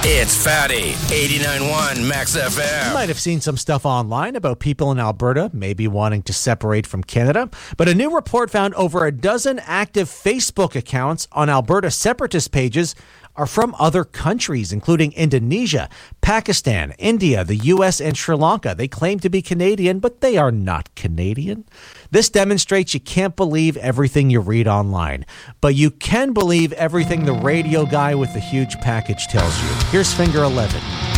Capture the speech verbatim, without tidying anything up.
It's Fatty, eighty-nine point one Max F M. You might have seen some stuff online about people in Alberta maybe wanting to separate from Canada, but a new report found over a dozen active Facebook accounts on Alberta separatist pages are from other countries, including Indonesia, Pakistan, India, the U S, and Sri Lanka. They claim to be Canadian, but they are not Canadian. This demonstrates you can't believe everything you read online, but you can believe everything the radio guy with the huge package tells you. Here's Finger eleven.